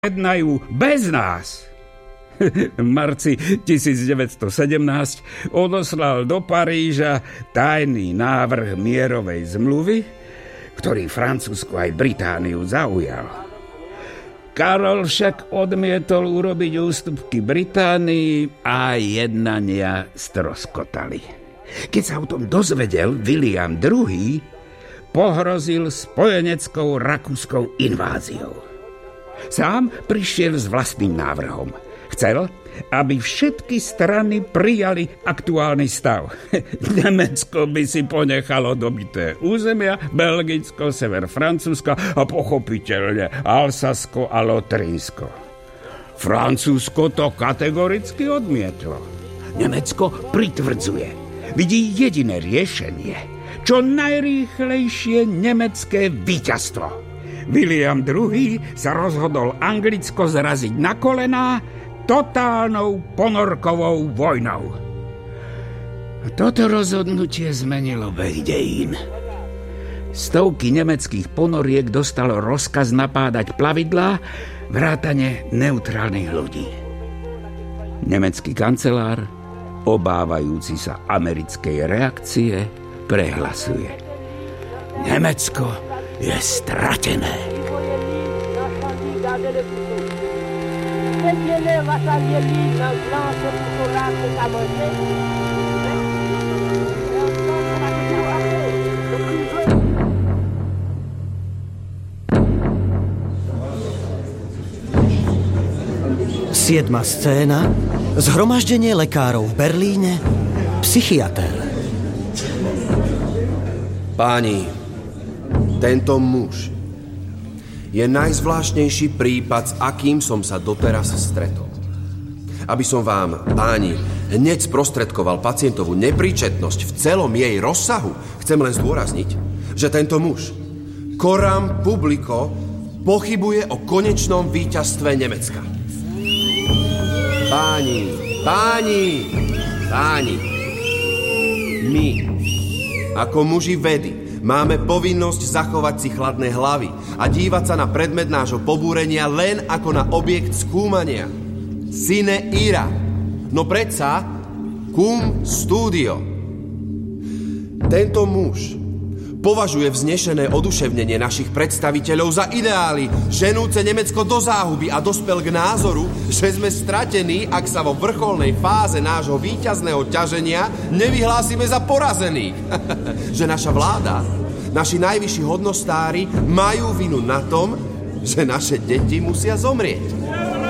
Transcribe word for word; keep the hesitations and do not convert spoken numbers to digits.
jednajú bez nás. V marci tisícdeväťstosedemnásť odoslal do Paríža tajný návrh mierovej zmluvy, ktorý Francúzsku aj Britániu zaujal. Karol však odmietol urobiť ústupky Británii a jednania stroskotali. Keď sa o tom dozvedel William druhý., pohrozil spojeneckou rakúskou inváziou. Sám prišiel s vlastným návrhom. Chcel, aby všetky strany prijali aktuálny stav. Nemecko by si ponechalo dobité územia, Belgicko, sever Francúzska a pochopiteľne Alsasko a Lotrinsko. Francúzsko to kategoricky odmietlo. Nemecko pritvrdzuje. Vidí jediné riešenie. Čo najrýchlejšie nemecké víťazstvo. William druhý. sa rozhodol Anglicko zraziť na kolená totálnou ponorkovou vojnou. A toto rozhodnutie zmenilo beh dejín. Stovky nemeckých ponoriek dostalo rozkaz napádať plavidlá vrátane neutrálnych ľudí. Nemecký kancelár, obávajúci sa americkej reakcie, prehlasuje: Nemecko je stratené. Siedma scéna. Zhromaždenie lekárov v Berlíne. Psychiater. Páni, tento muž je najzvláštnejší prípad, s akým som sa doteraz stretol. Aby som vám, páni, hneď sprostredkoval pacientovú nepríčetnosť v celom jej rozsahu, chcem len zdôrazniť, že tento muž, coram publico, pochybuje o konečnom víťazstve Nemecka. Páni, páni, páni, my, ako muži vedy, máme povinnosť zachovať si chladné hlavy a dívať sa na predmet nášho pobúrenia len ako na objekt skúmania. Sine ira. No predsa cum studio. Tento muž považuje vznešené oduševnenie našich predstaviteľov za ideály, ženúce Nemecko do záhuby a dospel k názoru, že sme stratení, ak sa vo vrcholnej fáze nášho víťazného ťaženia nevyhlásime za porazených. Že naša vláda, naši najvyšší hodnostári majú vinu na tom, že naše deti musia zomrieť.